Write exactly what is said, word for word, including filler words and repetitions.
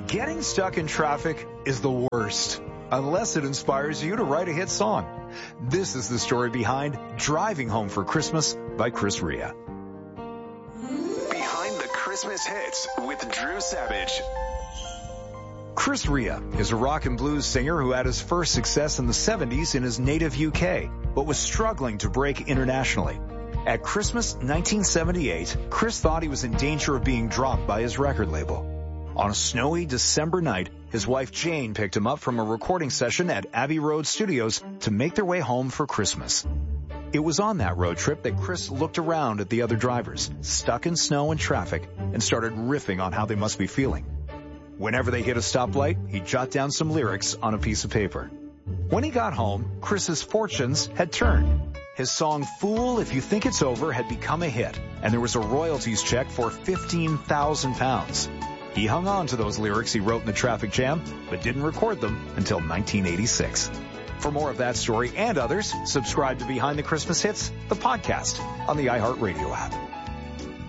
Getting stuck in traffic is the worst, unless it inspires you to write a hit song. This is the story behind Driving Home for Christmas by Chris Rea. Behind the Christmas Hits with Drew Savage. Chris Rea is a rock and blues singer who had his first success in the seventies in his native U K, but was struggling to break internationally. At Christmas nineteen seventy-eight, Chris thought he was in danger of being dropped by his record label. On a snowy December night, his wife Jane picked him up from a recording session at Abbey Road Studios to make their way home for Christmas. It was on that road trip that Chris looked around at the other drivers, stuck in snow and traffic, and started riffing on how they must be feeling. Whenever they hit a stoplight, he'd jot down some lyrics on a piece of paper. When he got home, Chris's fortunes had turned. His song Fool If You Think It's Over had become a hit, and there was a royalties check for fifteen thousand pounds. He hung on to those lyrics he wrote in the traffic jam, but didn't record them until nineteen eighty-six. For more of that story and others, subscribe to Behind the Christmas Hits, the podcast, on the iHeartRadio app.